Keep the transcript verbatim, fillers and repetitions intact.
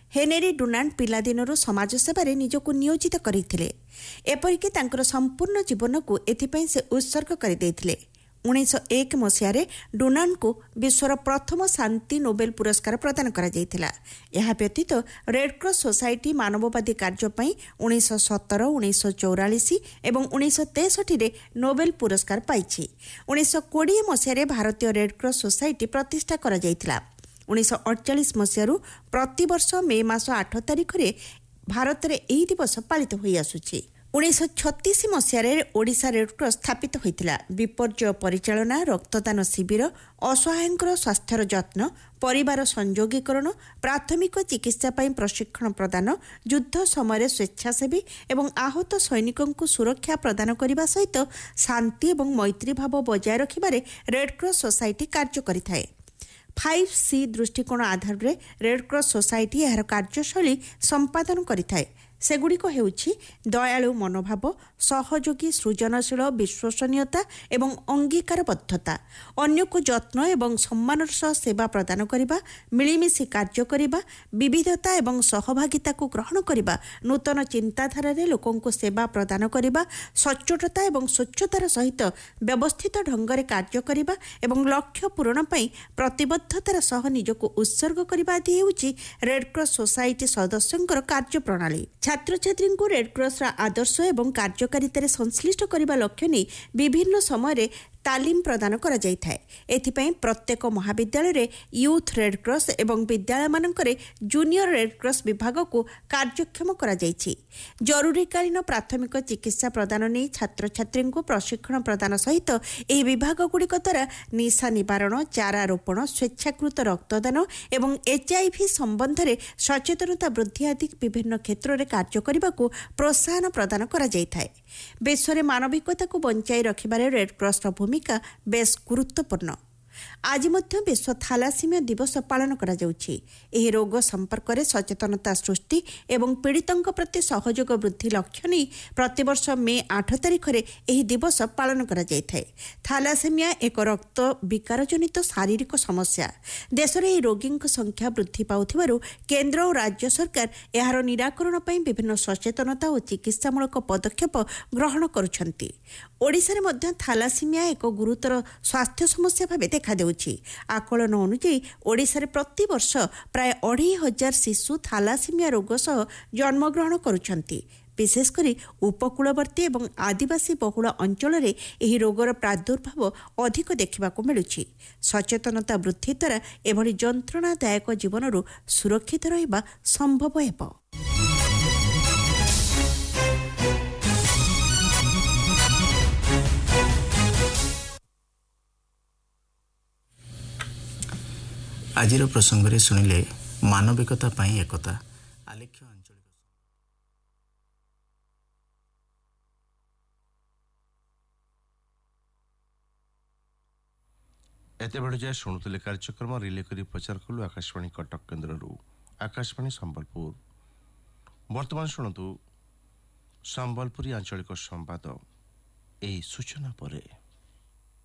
Henry Dunant ପିଲାଦିନରୁ ସମାଜ ସେବାରେ ନିଜକୁ ନିୟୋଜିତ କରିଥିଲେ। ଏପରିକି ତାଙ୍କର ସମ୍ପୂର୍ଣ୍ଣ ଜୀବନକୁ ଏଥିପାଇଁ ସେ ଉତ୍ସର୍ଗ କରିଦେଇଥିଲେ। ଉଣେଇଶହ ଏକ ମସିହାରେ ଡୁନାଣ୍ଟଙ୍କୁ ବିଶ୍ୱର ପ୍ରଥମ ଶାନ୍ତି ନୋବେଲ ପୁରସ୍କାର ପ୍ରଦାନ କରାଯାଇଥିଲା। ଏହା ବ୍ୟତୀତ ରେଡ୍କ୍ରସ୍ ସୋସାଇଟି ମାନବବାଦୀ କାର୍ଯ୍ୟ ପାଇଁ ଉଣେଇଶହ ସତର ଉଣେଇଶହ ଚଉରାଳିଶ ଏବଂ ଉଣେଇଶହ ତେଷଠିରେ ନୋବେଲ ପୁରସ୍କାର ପାଇଛି। ଉଣେଇଶହ କୋଡ଼ିଏ ମସିହାରେ ଭାରତୀୟ ରେଡ୍କ୍ରସ୍ ସୋସାଇଟି ପ୍ରତିଷ୍ଠା କରାଯାଇଥିଲା। ଉଣେଇଶହ ଅଠଚାଳିଶ ମସିହାରୁ ପ୍ରତିବର୍ଷ ମେ ମାସ ଆଠ ତାରିଖରେ ଭାରତରେ ଏହି ଦିବସ ପାଳିତ ହୋଇଆସୁଛି। ଉଣେଇଶହ ଛତିଶ ମସିହାରେ ଓଡ଼ିଶା ରେଡ୍କ୍ରସ୍ ସ୍ଥାପିତ ହୋଇଥିଲା। ବିପର୍ଯ୍ୟୟ ପରିଚାଳନା, ରକ୍ତଦାନ ଶିବିର, ଅସହାୟଙ୍କର ସ୍ୱାସ୍ଥ୍ୟର ଯତ୍ନ, ପରିବାର ସଂଯୋଗୀକରଣ, ପ୍ରାଥମିକ ଚିକିତ୍ସା ପାଇଁ ପ୍ରଶିକ୍ଷଣ ପ୍ରଦାନ, ଯୁଦ୍ଧ ସମୟରେ ସ୍ୱେଚ୍ଛାସେବୀ ଏବଂ ଆହତ ସୈନିକଙ୍କୁ ସୁରକ୍ଷା ପ୍ରଦାନ କରିବା ସହିତ ଶାନ୍ତି ଏବଂ ମୈତ୍ରୀ ଭାବ ବଜାୟ ରଖିବାରେ ରେଡ୍କ୍ରସ୍ ସୋସାଇଟି କାର୍ଯ୍ୟ କରିଥାଏ। ଫାଇଭ୍ ସି ଦୃଷ୍ଟିକୋଣ ଆଧାରରେ ରେଡ୍କ୍ରସ୍ ସୋସାଇଟି ଏହାର କାର୍ଯ୍ୟଶୈଳୀ ସମ୍ପାଦନ କରିଥାଏ। ସେଗୁଡ଼ିକ ହେଉଛି ଦୟାଳୁ ମନୋଭାବ, ସହଯୋଗୀ, ସୃଜନଶୀଳ, ବିଶ୍ୱସନୀୟତା ଏବଂ ଅଙ୍ଗୀକାରବଦ୍ଧତା, ଅନ୍ୟକୁ ଯତ୍ନ ଏବଂ ସମ୍ମାନର ସହ ସେବା ପ୍ରଦାନ କରିବା, ମିଳିମିଶି କାର୍ଯ୍ୟ କରିବା, ବିବିଧତା ଏବଂ ସହଭାଗିତାକୁ ଗ୍ରହଣ କରିବା, ନୂତନ ଚିନ୍ତାଧାରାରେ ଲୋକଙ୍କୁ ସେବା ପ୍ରଦାନ କରିବା, ସଚ୍ଚୋଟତା ଏବଂ ସ୍ୱଚ୍ଛତାର ସହିତ ବ୍ୟବସ୍ଥିତ ଢଙ୍ଗରେ କାର୍ଯ୍ୟ କରିବା ଏବଂ ଲକ୍ଷ୍ୟ ପୂରଣ ପାଇଁ ପ୍ରତିବଦ୍ଧତାର ସହ ନିଜକୁ ଉତ୍ସର୍ଗ କରିବା ଆଦି ହେଉଛି ରେଡ୍କ୍ରସ୍ ସୋସାଇଟି ସଦସ୍ୟଙ୍କର କାର୍ଯ୍ୟ ପ୍ରଣାଳୀ। ଛାତ୍ରଛାତ୍ରୀଙ୍କୁ ରେଡ୍କ୍ରସ୍ର ଆଦର୍ଶ ଏବଂ କାର୍ଯ୍ୟକାରିତାରେ ସଂଶ୍ଳିଷ୍ଟ କରିବା ଲକ୍ଷ୍ୟ ନେଇ ବିଭିନ୍ନ ସମୟରେ ତାଲିମ ପ୍ରଦାନ କରାଯାଇଥାଏ। ଏଥିପାଇଁ ପ୍ରତ୍ୟେକ ମହାବିଦ୍ୟାଳୟରେ ୟୁଥ୍ ରେଡ୍କ୍ରସ୍ ଏବଂ ବିଦ୍ୟାଳୟମାନଙ୍କରେ ଜୁନିୟର ରେଡ୍କ୍ରସ୍ ବିଭାଗକୁ କାର୍ଯ୍ୟକ୍ଷମ କରାଯାଇଛି। ଜରୁରୀକାଳୀନ ପ୍ରାଥମିକ ଚିକିତ୍ସା ପ୍ରଦାନ ନେଇ ଛାତ୍ରଛାତ୍ରୀଙ୍କୁ ପ୍ରଶିକ୍ଷଣ ପ୍ରଦାନ ସହିତ ଏହି ବିଭାଗଗୁଡ଼ିକ ଦ୍ୱାରା ନିଶା ନିବାରଣ, ଚାରା ରୋପଣ, ସ୍ୱେଚ୍ଛାକୃତ ରକ୍ତଦାନ ଏବଂ ଏଚ୍ଆଇଭି ସମ୍ବନ୍ଧରେ ସଚେତନତା ବୃଦ୍ଧି ଆଦି ବିଭିନ୍ନ କ୍ଷେତ୍ରରେ କାର୍ଯ୍ୟ କରିବାକୁ ପ୍ରୋତ୍ସାହନ ପ୍ରଦାନ କରାଯାଇଥାଏ। ବିଶ୍ୱରେ ମାନବିକତାକୁ ବଞ୍ଚାଇ ରଖିବାରେ ରେଡ୍କ୍ରସ୍ର ଭୂମିକା ବେଶ୍ ଗୁରୁତ୍ୱପୂର୍ଣ୍ଣ। ଆଜି ମଧ୍ୟ ବିଶ୍ୱ ଥାଲାସିମିଆ ଦିବସ ପାଳନ କରାଯାଉଛି। ଏହି ରୋଗ ସମ୍ପର୍କରେ ସଚେତନତା ସୃଷ୍ଟି ଏବଂ ପୀଡ଼ିତଙ୍କ ପ୍ରତି ସହଯୋଗ ବୃଦ୍ଧି ଲକ୍ଷ୍ୟ ନେଇ ପ୍ରତିବର୍ଷ ମେ ଆଠ ତାରିଖରେ ଏହି ଦିବସ ପାଳନ କରାଯାଇଥାଏ। ଥାଲାସିମିଆ ଏକ ରକ୍ତ ବିକାରଜନିତ ଶାରୀରିକ ସମସ୍ୟା। ଦେଶରେ ଏହି ରୋଗୀଙ୍କ ସଂଖ୍ୟା ବୃଦ୍ଧି ପାଉଥିବାରୁ କେନ୍ଦ୍ର ଓ ରାଜ୍ୟ ସରକାର ଏହାର ନିରାକରଣ ପାଇଁ ବିଭିନ୍ନ ସଚେତନତା ଓ ଚିକିତ୍ସାମୂଳକ ପଦକ୍ଷେପ ଗ୍ରହଣ କରୁଛନ୍ତି। ଓଡ଼ିଶାରେ ମଧ୍ୟ ଥାଲାସିମିଆ ଏକ ଗୁରୁତର ସ୍ୱାସ୍ଥ୍ୟ ସମସ୍ୟା ଭାବେ ଦେଖାଦେଉଛି। ଆକଳନ ଅନୁଯାୟୀ ଓଡ଼ିଶାରେ ପ୍ରତିବର୍ଷ ପ୍ରାୟ ଅଢ଼େଇ ହଜାର ଶିଶୁ ଥାଲାସିମିଆ ରୋଗ ସହ ଜନ୍ମଗ୍ରହଣ କରୁଛନ୍ତି। ବିଶେଷ କରି ଉପକୂଳବର୍ତ୍ତୀ ଏବଂ ଆଦିବାସୀ ବହୁଳ ଅଞ୍ଚଳରେ ଏହି ରୋଗର ପ୍ରାଦୁର୍ଭାବ ଅଧିକ ଦେଖିବାକୁ ମିଳୁଛି। ସଚେତନତା ବୃଦ୍ଧି ଦ୍ୱାରା ଏଭଳି ଯନ୍ତ୍ରଣାଦାୟକ ଜୀବନରୁ ସୁରକ୍ଷିତ ରହିବା ସମ୍ଭବ ହେବ। ଆଜିର ପ୍ରସଙ୍ଗରେ ଶୁଣିଲେ ମାନବିକତା ପାଇଁ ଏକତା। ଆଲେଖ୍ୟ ଆଞ୍ଚଳିକ ଏତେବେଳେ ଯାଏ ଶୁଣୁଥିଲେ କାର୍ଯ୍ୟକ୍ରମ ରିଲେ କରି ପ୍ରଚାର କଲୁ ଆକାଶବାଣୀ କଟକ କେନ୍ଦ୍ରରୁ। ଆକାଶବାଣୀ ସମ୍ବଲପୁର। ବର୍ତ୍ତମାନ ଶୁଣନ୍ତୁ ସମ୍ବଲପୁରୀ ଆଞ୍ଚଳିକ ସମ୍ବାଦ। ଏହି ସୂଚନା ପରେ